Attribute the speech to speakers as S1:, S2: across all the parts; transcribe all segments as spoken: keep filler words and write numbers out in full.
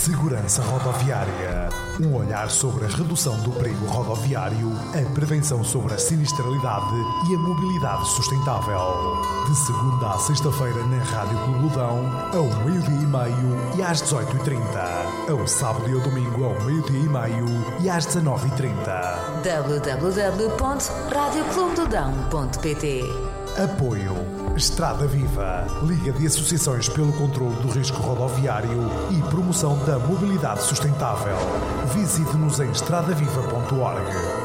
S1: Segurança Rodoviária. Um olhar sobre a redução do perigo rodoviário, a prevenção sobre a sinistralidade e a mobilidade sustentável. De segunda à sexta-feira na Rádio Clubedão, ao meio-dia e meio e às dezoito e trinta. Ao sábado e ao domingo, ao meio-dia e meio e às dezanove e trinta.
S2: w w w ponto rádio clube do dão ponto p t.
S1: Apoio Estrada Viva, Liga de Associações pelo Controlo do Risco Rodoviário e Promoção da Mobilidade Sustentável. Visite-nos em estrada viva ponto org.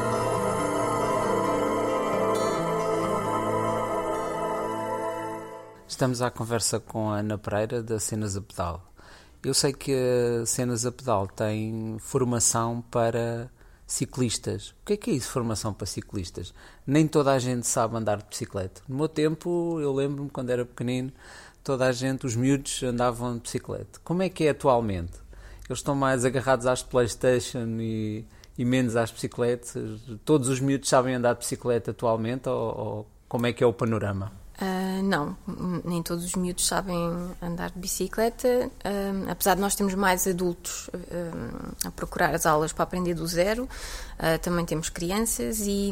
S3: Estamos à conversa com a Ana Pereira da Cenas a Pedal. Eu sei que a Cenas a Pedal tem formação para ciclistas. O que é que é isso, formação para ciclistas? Nem toda a gente sabe andar de bicicleta. No meu tempo, eu lembro-me quando era pequenino, toda a gente, os miúdos, andavam de bicicleta. Como é que é atualmente? Eles estão mais agarrados às PlayStation e, e menos às bicicletas? Todos os miúdos sabem andar de bicicleta atualmente ou, ou como é que é o panorama?
S4: Uh, não, nem todos os miúdos sabem andar de bicicleta, uh, apesar de nós termos mais adultos uh, a procurar as aulas para aprender do zero, uh, também temos crianças e,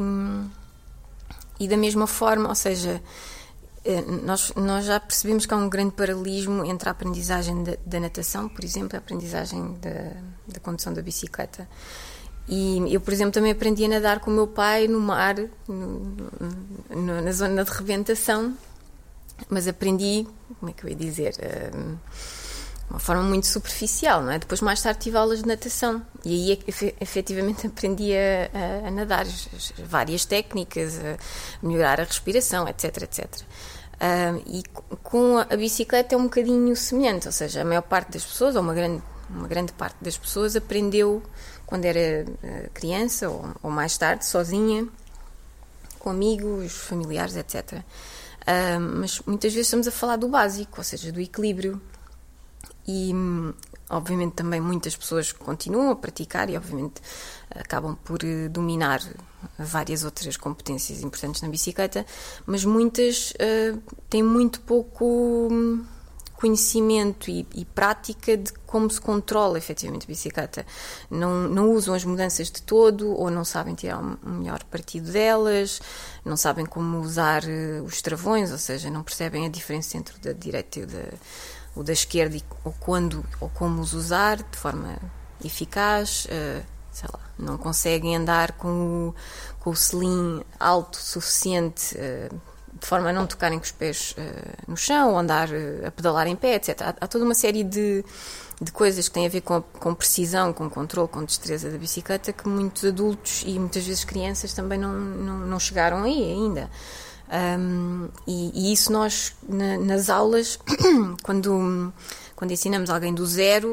S4: e da mesma forma, ou seja, uh, nós, nós já percebemos que há um grande paralelismo entre a aprendizagem da, da natação, por exemplo, e a aprendizagem da, da condução da bicicleta. E eu, por exemplo, também aprendi a nadar com o meu pai no mar, no, no, na zona de rebentação, mas aprendi, como é que eu ia dizer, de uma forma muito superficial, não é? Depois, mais tarde, tive aulas de natação e aí, efetivamente, aprendi a, a, a nadar, várias técnicas, a melhorar a respiração, etc, etcétera. Uh, e com a bicicleta é um bocadinho semelhante, ou seja, a maior parte das pessoas, ou uma grande, uma grande parte das pessoas, aprendeu quando era criança ou, ou mais tarde, sozinha, com amigos, familiares, etcétera. Uh, mas muitas vezes estamos a falar do básico, ou seja, do equilíbrio. E, obviamente, também muitas pessoas continuam a praticar e, obviamente, acabam por dominar várias outras competências importantes na bicicleta, mas muitas uh, têm muito pouco conhecimento e, e prática de como se controla efetivamente a bicicleta. Não, não usam as mudanças de todo ou não sabem tirar um melhor partido delas, não sabem como usar uh, os travões, ou seja, não percebem a diferença entre o da direita e o da, o da esquerda e, ou quando ou como os usar de forma eficaz, uh, sei lá, não conseguem andar com o, com o selim alto o suficiente uh, de forma a não tocarem com os pés uh, no chão, ou andar uh, a pedalar em pé, etcétera. Há, há toda uma série de, de coisas que têm a ver com, com precisão, com controle, com destreza da bicicleta, que muitos adultos e muitas vezes crianças também não, não, não chegaram aí ainda. Um, e, e isso nós, na, nas aulas, quando, quando ensinamos alguém do zero,